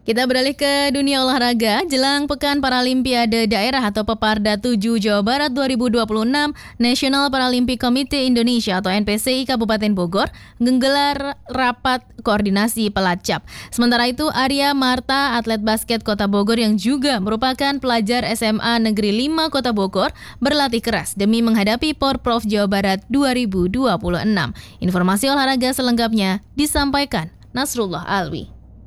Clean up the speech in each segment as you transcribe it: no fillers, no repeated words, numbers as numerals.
Kita beralih ke dunia olahraga. Jelang Pekan Paralimpiade Daerah atau Peparda 7 Jawa Barat 2026, National Paralympic Committee Indonesia atau NPCI Kabupaten Bogor menggelar rapat koordinasi pelacap. Sementara itu, Arya Marta, atlet basket Kota Bogor yang juga merupakan pelajar SMA Negeri 5 Kota Bogor, berlatih keras demi menghadapi Porprov Jawa Barat 2026. Informasi olahraga selengkapnya disampaikan Nasrullah Alwi.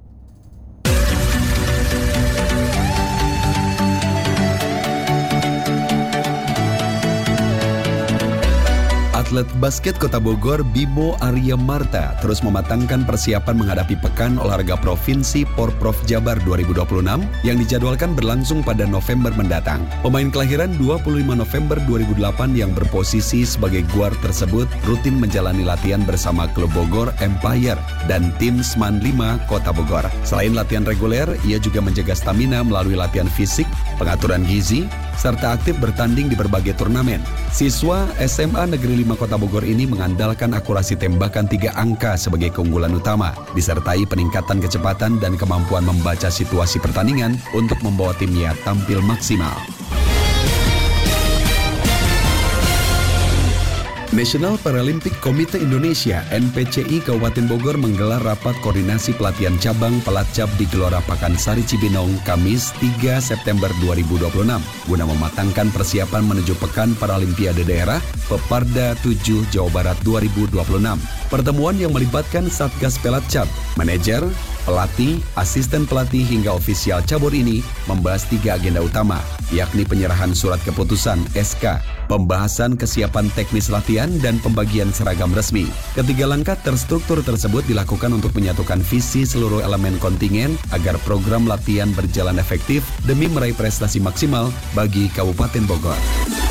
Atlet basket Kota Bogor Bimo Arya Marta terus mematangkan persiapan menghadapi Pekan Olahraga Provinsi Porprov Jabar 2026 yang dijadwalkan berlangsung pada November mendatang. Pemain kelahiran 25 November 2008 yang berposisi sebagai guard tersebut rutin menjalani latihan bersama klub Bogor Empire dan tim SMAN 5 Kota Bogor. Selain latihan reguler, ia juga menjaga stamina melalui latihan fisik, pengaturan gizi, serta aktif bertanding di berbagai turnamen. Siswa SMA Negeri 5 Kota Bogor ini mengandalkan akurasi tembakan 3 angka sebagai keunggulan utama, disertai peningkatan kecepatan dan kemampuan membaca situasi pertandingan untuk membawa timnya tampil maksimal. National Paralympic Committee Indonesia (NPCI) Kabupaten Bogor menggelar rapat koordinasi pelatihan cabang pelacap di Gelora Pakansari Cibinong Kamis 3 September 2026 guna mematangkan persiapan menuju Pekan Paralimpiade Daerah Peparda 7 Jawa Barat 2026. Pertemuan yang melibatkan Satgas Pelacap, manajer, pelatih, asisten pelatih hingga ofisial cabur ini membahas 3 agenda utama, yakni penyerahan surat keputusan (SK), pembahasan kesiapan teknis latihan, dan pembagian seragam resmi. Ketiga langkah terstruktur tersebut dilakukan untuk menyatukan visi seluruh elemen kontingen agar program latihan berjalan efektif demi meraih prestasi maksimal bagi Kabupaten Bogor.